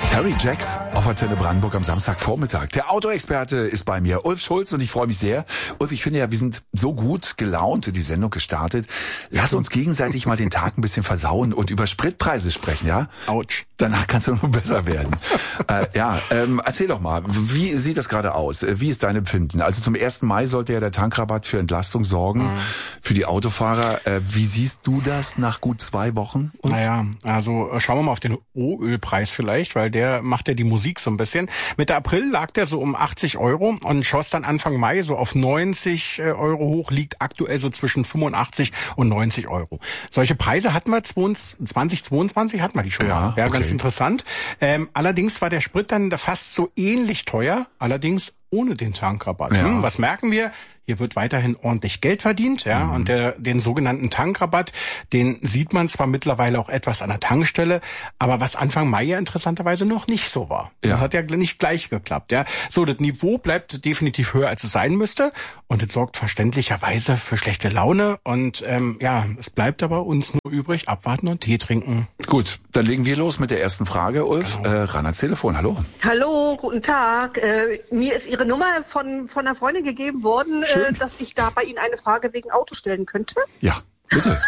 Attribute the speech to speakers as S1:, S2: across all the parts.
S1: Terry Jacks auf Antenne Brandenburg am Samstagvormittag. Der Autoexperte ist bei mir, Ulf Schulz, und ich freue mich sehr. Ulf, ich finde ja, wir sind so gut gelaunt in die Sendung gestartet. Lass uns gegenseitig mal den Tag ein bisschen versauen und über Spritpreise sprechen, ja?
S2: Autsch.
S1: Danach kannst du nur besser werden. Erzähl doch mal, wie sieht das gerade aus? Wie ist dein Empfinden? Also zum 1. Mai sollte ja der Tankrabatt für Entlastung sorgen, für die Autofahrer. Wie siehst du das nach gut 2 Wochen? Ulf?
S2: Naja, also schauen wir mal auf den Rohölpreis vielleicht, weil der macht ja die Musik so ein bisschen. Mitte April lag der so um 80 € und schoss dann Anfang Mai so auf 90 € hoch, liegt aktuell so zwischen 85 und 90 €. Solche Preise hatten wir 2022 hatten wir die schon mal. Ja, okay. Ganz interessant. Allerdings war der Sprit dann fast so ähnlich teuer, allerdings ohne den Tankrabatt. Ja. Was merken wir? Hier wird weiterhin ordentlich Geld verdient, ja, und den sogenannten Tankrabatt, den sieht man zwar mittlerweile auch etwas an der Tankstelle, aber was Anfang Mai ja interessanterweise noch nicht so war. Ja. Das hat ja nicht gleich geklappt, ja. So, das Niveau bleibt definitiv höher, als es sein müsste, und es sorgt verständlicherweise für schlechte Laune und es bleibt aber uns nur übrig, abwarten und Tee trinken.
S1: Gut, dann legen wir los mit der ersten Frage, Ulf. Genau. Ran ans Telefon, hallo.
S3: Hallo, guten Tag. Mir ist Ihre Nummer von einer Freundin gegeben worden, dass ich da bei Ihnen eine Frage wegen Auto stellen könnte.
S1: Ja, bitte.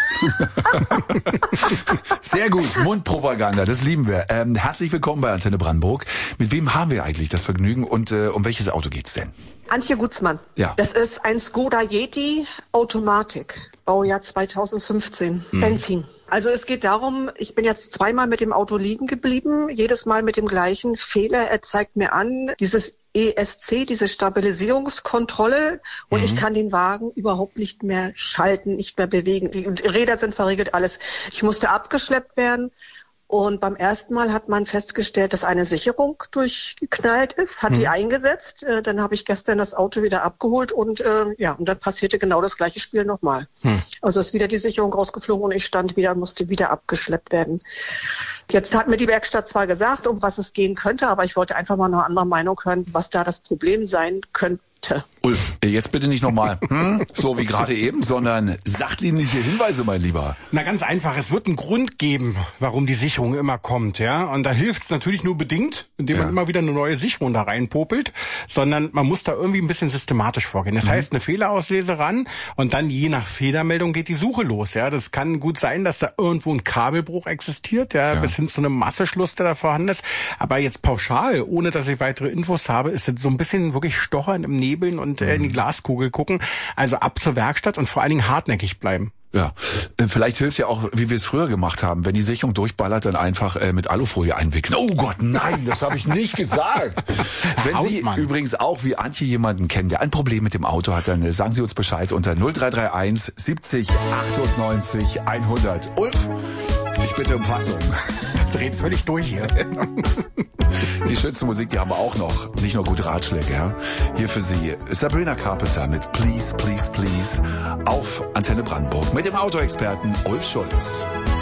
S1: Sehr gut, Mundpropaganda, das lieben wir. Herzlich willkommen bei Antenne Brandenburg. Mit wem haben wir eigentlich das Vergnügen und um welches Auto geht's denn?
S3: Antje Gutzmann.
S1: Ja.
S3: Das ist ein Skoda Yeti Automatik, Baujahr 2015, Benzin. Also es geht darum, ich bin jetzt 2-mal mit dem Auto liegen geblieben, jedes Mal mit dem gleichen Fehler. Er zeigt mir an, dieses ESC, diese Stabilisierungskontrolle, und ich kann den Wagen überhaupt nicht mehr schalten, nicht mehr bewegen. Die Räder sind verriegelt, alles. Ich musste abgeschleppt werden. Und beim ersten Mal hat man festgestellt, dass eine Sicherung durchgeknallt ist, hat die eingesetzt. Dann habe ich gestern das Auto wieder abgeholt und dann passierte genau das gleiche Spiel nochmal. Also ist wieder die Sicherung rausgeflogen und ich musste wieder abgeschleppt werden. Jetzt hat mir die Werkstatt zwar gesagt, um was es gehen könnte, aber ich wollte einfach mal eine andere Meinung hören, was da das Problem sein könnte.
S1: Ulf, jetzt bitte nicht nochmal so wie gerade eben, sondern sachdienliche Hinweise, mein Lieber.
S2: Na, ganz einfach, es wird einen Grund geben, warum die Sicherung immer kommt, ja. Und da hilft es natürlich nur bedingt, indem man immer wieder eine neue Sicherung da reinpopelt, sondern man muss da irgendwie ein bisschen systematisch vorgehen. Das heißt, eine Fehlerauslese ran und dann je nach Fehlermeldung geht die Suche los, ja. Das kann gut sein, dass da irgendwo ein Kabelbruch existiert, bis hin zu einem Masseschluss, der da vorhanden ist. Aber jetzt pauschal, ohne dass ich weitere Infos habe, ist es so ein bisschen wirklich stochern im Nebeln und in die Glaskugel gucken. Also ab zur Werkstatt und vor allen Dingen hartnäckig bleiben.
S1: Ja, vielleicht hilft ja auch, wie wir es früher gemacht haben, wenn die Sicherung durchballert, dann einfach mit Alufolie einwickeln. Oh Gott, nein, das habe ich nicht gesagt. Wenn Sie übrigens auch wie Antje jemanden kennen, der ein Problem mit dem Auto hat, dann sagen Sie uns Bescheid unter 0331 70 98 100. Ulf, ich bitte um Fassung.
S2: Dreht völlig durch hier.
S1: Die schönste Musik, die haben wir auch noch. Nicht nur gute Ratschläge, ja. Hier für Sie Sabrina Carpenter mit Please, Please, Please auf Antenne Brandenburg mit dem Autoexperten Ulf Schulz.